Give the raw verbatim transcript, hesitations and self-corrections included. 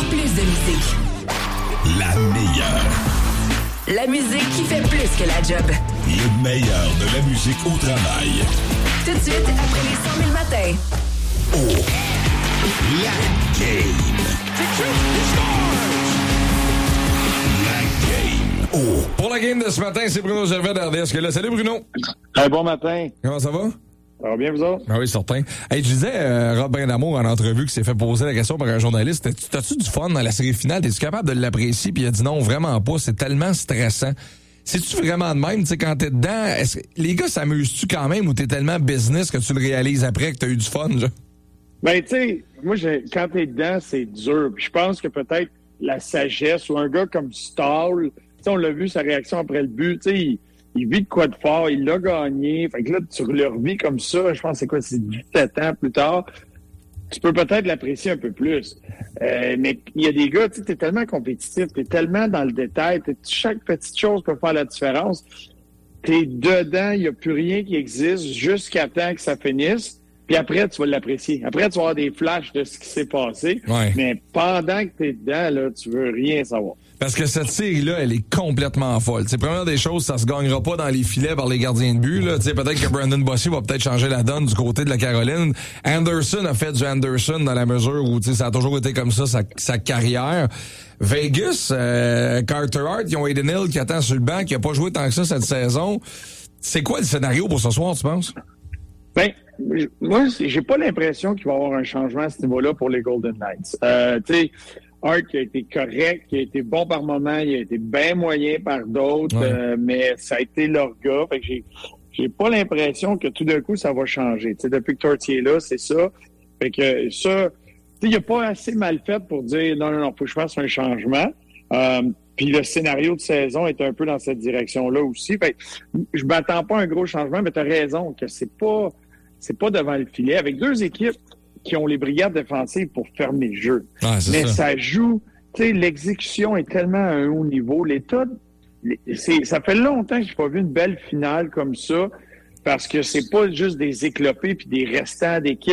encore plus de musique. La meilleure. La musique qui fait plus que la job. Le meilleur de la musique au travail. Tout de suite, après les cent mille matins. Oh, la game. La game. Oh. Pour la game de ce matin, c'est Bruno Gervais d'R D S. Là. Salut Bruno. Hey, bon matin. Comment ça va? Ça va bien, vous autres? Ah oui, certain. Hey, je disais, euh, Rob Brindamour, en entrevue, qui s'est fait poser la question par un journaliste, t'as-tu, t'as-tu du fun dans la série finale? T'es-tu capable de l'apprécier? Puis il a dit non, vraiment pas. C'est tellement stressant. C'est-tu vraiment de même? Tu sais, quand t'es dedans, est-ce que les gars s'amusent-tu quand même ou t'es tellement business que tu le réalises après que t'as eu du fun, genre? Ben, tu sais, moi, j'ai, quand t'es dedans, c'est dur. Puis je pense que peut-être la sagesse ou un gars comme Stahl, tu sais, on l'a vu, sa réaction après le but, tu sais, il, il vit de quoi de fort, il l'a gagné. Fait que là, tu le revis comme ça, je pense que c'est quoi, c'est dix-sept ans plus tard. Tu peux peut-être l'apprécier un peu plus. Euh, mais il y a des gars, tu sais, t'es tellement compétitif, t'es tellement dans le détail, t'es, chaque petite chose peut faire la différence. T'es dedans, il n'y a plus rien qui existe jusqu'à temps que ça finisse. Puis après, tu vas l'apprécier. Après, tu vas avoir des flashs de ce qui s'est passé. Ouais. Mais pendant que t'es dedans, là, tu veux rien savoir. Parce que cette série-là, elle est complètement folle. C'est première des choses, ça se gagnera pas dans les filets par les gardiens de but. Là. Peut-être que Brandon Bossy va peut-être changer la donne du côté de la Caroline. Anderson a fait du Anderson dans la mesure où ça a toujours été comme ça, sa, sa carrière. Vegas, euh, Carter Hart, ils ont Aiden Hill qui attend sur le banc, qui a pas joué tant que ça cette saison. C'est quoi le scénario pour ce soir, tu penses? Ben, moi, j'ai pas l'impression qu'il va y avoir un changement à ce niveau-là pour les Golden Knights. Euh, tu sais, Hart qui a été correct, qui a été bon par moment, il a été bien moyen par d'autres, ouais. euh, mais ça a été leur gars. Fait que j'ai, j'ai pas l'impression que tout d'un coup, ça va changer. Tu sais, depuis que Tortier est là, c'est ça. Fait que ça, tu sais, il a pas assez mal fait pour dire non, non, non, faut que je fasse un changement. Euh, Puis le scénario de saison est un peu dans cette direction-là aussi. Fait que je m'attends pas à un gros changement, mais tu as raison que c'est pas c'est pas devant le filet. Avec deux équipes qui ont les brigades défensives pour fermer le jeu. Ah, mais ça. ça joue, tu sais, l'exécution est tellement à un haut niveau. L'état, c'est, ça fait longtemps que j'ai pas vu une belle finale comme ça, parce que c'est pas juste des éclopés puis des restants d'équipe.